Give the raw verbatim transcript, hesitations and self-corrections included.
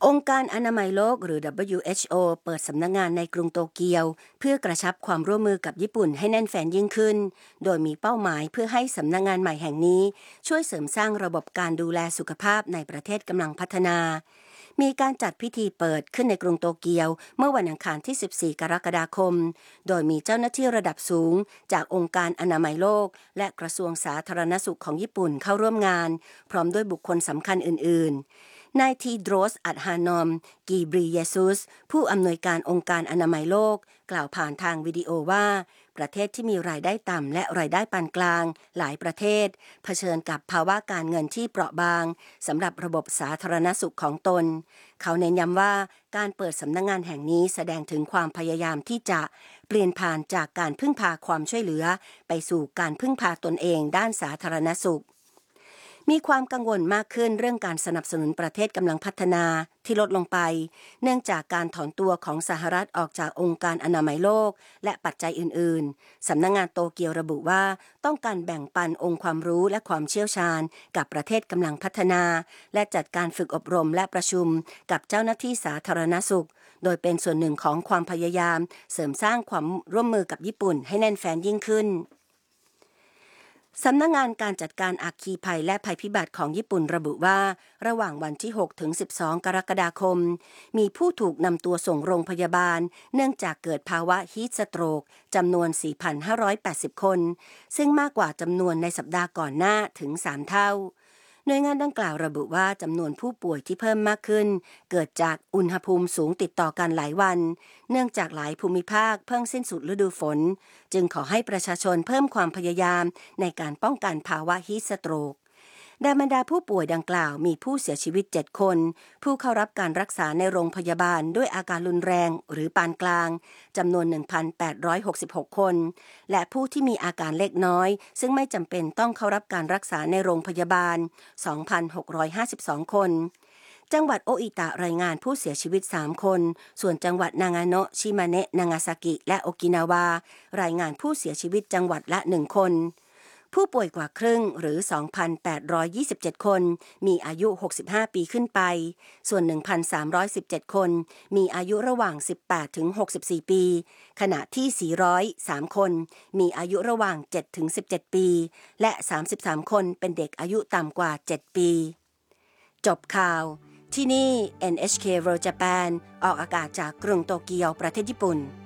องค์การอนามัยโลกหรือ ดับเบิลยู เอช โอ เปิดสำนักงานในกรุงโตเกียวเพื่อกระชับความร่วมมือกับญี่ปุ่นให้แน่นแฟ้นยิ่งขึ้นโดยมีเป้าหมายเพื่อให้สำนักงานใหม่แห่งนี้ช่วยเสริมสร้างระบบการดูแลสุขภาพในประเทศกำลังพัฒนามีการจัดพิธีเปิดขึ้นในกรุงโตเกียวเมื่อวันอังคารที่สิบสี่กรกฎาคมโดยมีเจ้าหน้าที่ระดับสูงจากองค์การอนามัยโลกและกระทรวงสาธารณสุขของญี่ปุ่นเข้าร่วมงานพร้อมด้วยบุคคลสำคัญอื่นๆนายทีโดรส อัดฮานอม กีบรีเยซุสผู้อำนวยการองค์การอนามัยโลกกล่าวผ่านทางวิดีโอว่าประเทศที่มีรายได้ต่ำและรายได้ปานกลางหลายประเทศเผชิญกับภาวะการเงินที่เปราะบางสำหรับระบบสาธารณสุขของตนเขาเน้นย้ำว่าการเปิดสำนักงานแห่งนี้แสดงถึงความพยายามที่จะเปลี่ยนผ่านจากการพึ่งพาความช่วยเหลือไปสู่การพึ่งพาตนเองด้านสาธารณสุขมีความกังวลมากขึ้นเรื่องการสนับสนุนประเทศกำลังพัฒนาที่ลดลงไปเนื่องจากการถอนตัวของสหรัฐออกจากองค์การอนามัยโลกและปัจจัยอื่นๆสำนักงานโตเกียวระบุว่าต้องการแบ่งปันองค์ความรู้และความเชี่ยวชาญกับประเทศกำลังพัฒนาและจัดการฝึกอบรมและประชุมกับเจ้าหน้าที่สาธารณสุขโดยเป็นส่วนหนึ่งของความพยายามเสริมสร้างความร่วมมือกับญี่ปุ่นให้แน่นแฟ้นยิ่งขึ้นสำนักงานการจัดการอัคคีภัยและภัยพิบัติของญี่ปุ่นระบุว่าระหว่างวันที่หกถึงสิบสองกรกฎาคมมีผู้ถูกนำตัวส่งโรงพยาบาลเนื่องจากเกิดภาวะฮีทสโตรกจำนวน สี่พันห้าร้อยแปดสิบ คนซึ่งมากกว่าจำนวนในสัปดาห์ก่อนหน้าถึงสามเท่าหน่วยงานดังกล่าวระบุว่าจำนวนผู้ป่วยที่เพิ่มมากขึ้นเกิดจากอุณหภูมิสูงติดต่อกันหลายวันเนื่องจากหลายภูมิภาคเพิ่งสิ้นสุดฤดูฝนจึงขอให้ประชาชนเพิ่มความพยายามในการป้องกันภาวะฮีทสโตรกในบรรดาผู้ป่วยดังกล่าวมีผู้เสียชีวิตเจ็ดคนผู้เข้ารับการรักษาในโรงพยาบาลด้วยอาการรุนแรงหรือปานกลางจำนวน หนึ่งพันแปดร้อยหกสิบหก คนและผู้ที่มีอาการเล็กน้อยซึ่งไม่จำเป็นต้องเข้ารับการรักษาในโรงพยาบาล สองพันหกร้อยห้าสิบสอง คนจังหวัดโออิตะรายงานผู้เสียชีวิตสามคนส่วนจังหวัดนางาโนะชิมาเนะนางาซากิและโอกินาวารายงานผู้เสียชีวิตจังหวัดละหนึ่งคนผู้ป่วยกว่าครึ่งหรือ สองพันแปดร้อยยี่สิบเจ็ด คนมีอายุหกสิบห้าปีขึ้นไปส่วน หนึ่งพันสามร้อยสิบเจ็ด คนมีอายุระหว่างสิบแปดถึงหกสิบสี่ ปีขณะที่สี่ร้อยสามคนมีอายุระหว่างเจ็ดถึงสิบเจ็ด ปีและสามสิบสามคนเป็นเด็กอายุต่ำกว่าเจ็ดปีจบข่าวที่นี่ เอ็น เอช เค World Japan ออกอากาศจากกรุงโตเกียวประเทศญี่ปุ่น